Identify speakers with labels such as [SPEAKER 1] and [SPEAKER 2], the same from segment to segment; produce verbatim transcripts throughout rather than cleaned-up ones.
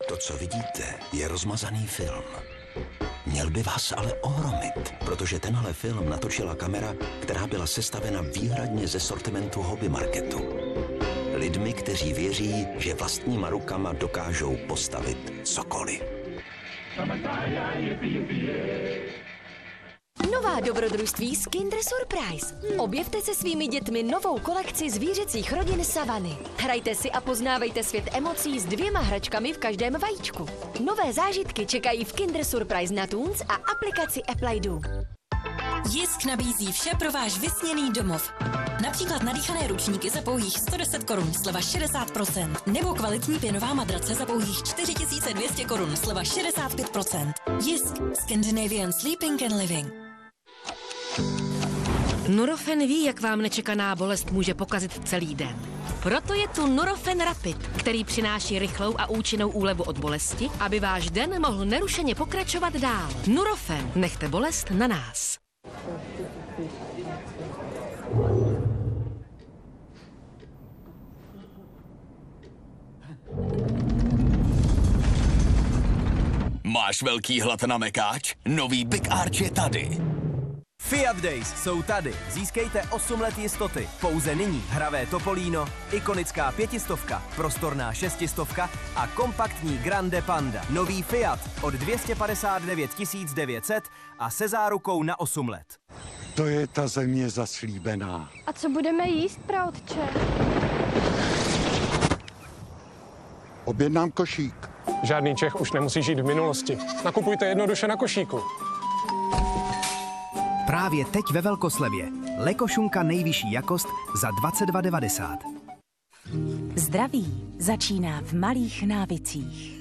[SPEAKER 1] To, co vidíte, je rozmazaný film. Měl by vás ale ohromit, protože tenhle film natočila kamera, která byla sestavena výhradně ze sortimentu hobby marketu. Lidmi, kteří věří, že vlastníma rukama dokážou postavit cokoliv.
[SPEAKER 2] Nová dobrodružství z Kinder Surprise. Objevte se svými dětmi novou kolekci zvířecích rodin Savany. Hrajte si a poznávejte svět emocí s dvěma hračkami v každém vajíčku. Nové zážitky čekají v Kinder Surprise na Toons a aplikaci Apple I D.
[SPEAKER 3] Jisk nabízí vše pro váš vysněný domov. Například nadýchané ručníky za pouhých sto deset korun, sleva šedesát procent. Nebo kvalitní pěnová madrace za pouhých čtyři tisíce dvě stě korun, sleva šedesát pět procent. Jisk. Scandinavian Sleeping and Living.
[SPEAKER 4] Nurofen ví, jak vám nečekaná bolest může pokazit celý den. Proto je tu Nurofen Rapid, který přináší rychlou a účinnou úlevu od bolesti, aby váš den mohl nerušeně pokračovat dál. Nurofen. Nechte bolest na nás.
[SPEAKER 5] Máš velký hlad na mekáč? Nový Big Arch je tady.
[SPEAKER 6] Fiat Days jsou tady. Získejte osm let jistoty. Pouze nyní hravé Topolino, ikonická pětistovka, prostorná šestistovka a kompaktní Grande Panda. Nový Fiat od dvě stě padesát devět tisíc devět set a se zárukou na osm let.
[SPEAKER 7] To je ta země zaslíbená.
[SPEAKER 8] A co budeme jíst, praotče?
[SPEAKER 7] Objednám košík.
[SPEAKER 9] Žádný Čech už nemusí žít v minulosti. Nakupujte jednoduše na košíku.
[SPEAKER 10] Právě teď ve velkoslevě. Lekošunka nejvyšší jakost za dvacet dva devadesát.
[SPEAKER 3] Zdraví začíná v malých návicích.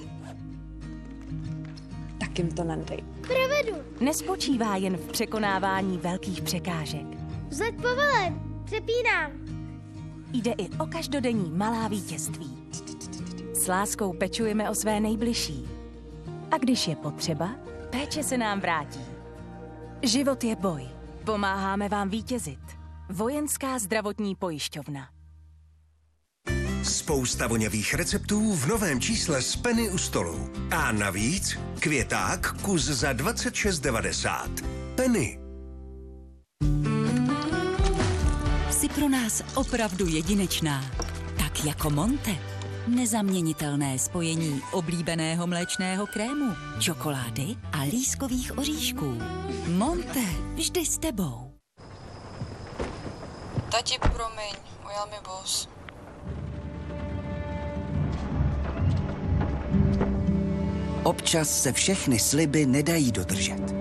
[SPEAKER 11] Tak jim to nedej.
[SPEAKER 8] Provedu.
[SPEAKER 3] Nespočívá jen v překonávání velkých překážek.
[SPEAKER 8] Vzlet povelen. Přepínám.
[SPEAKER 3] Jde i o každodenní malá vítězství. S láskou pečujeme o své nejbližší. A když je potřeba, péče se nám vrátí. Život je boj. Pomáháme vám vítězit. Vojenská zdravotní pojišťovna.
[SPEAKER 12] Spousta voňavých receptů v novém čísle z Penny u stolu. A navíc květák kus za dvacet šest devadesát. Penny.
[SPEAKER 3] Jsi pro nás opravdu jedinečná. Tak jako Monte. Nezaměnitelné spojení oblíbeného mléčného krému, čokolády a lískových oříšků. Monte, vždy s tebou.
[SPEAKER 11] Tati, promiň, ujel mi bus.
[SPEAKER 13] Občas se všechny sliby nedají dodržet.